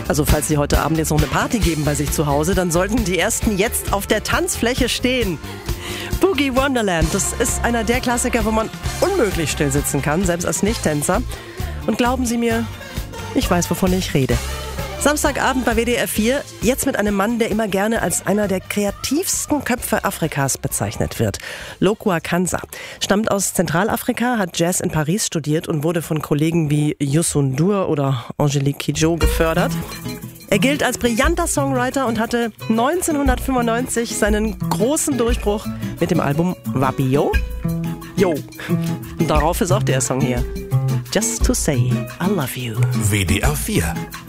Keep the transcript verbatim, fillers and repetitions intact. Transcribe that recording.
Also falls Sie heute Abend jetzt noch eine Party geben bei sich zu Hause, dann sollten die Ersten jetzt auf der Tanzfläche stehen. Boogie Wonderland, das ist einer der Klassiker, wo man unmöglich still sitzen kann, selbst als Nicht-Tänzer. Und glauben Sie mir, ich weiß, wovon ich rede. Samstagabend bei W D R vier, jetzt mit einem Mann, der immer gerne als einer der kreativsten Köpfe Afrikas bezeichnet wird. Lokua Kanza stammt aus Zentralafrika, hat Jazz in Paris studiert und wurde von Kollegen wie Youssou N'Dour oder Angelique Kidjo gefördert. Er gilt als brillanter Songwriter und hatte neunzehnhundertfünfundneunzig seinen großen Durchbruch mit dem Album Wabio. Yo. Und darauf ist auch der Song hier. Just to say I love you. W D R vier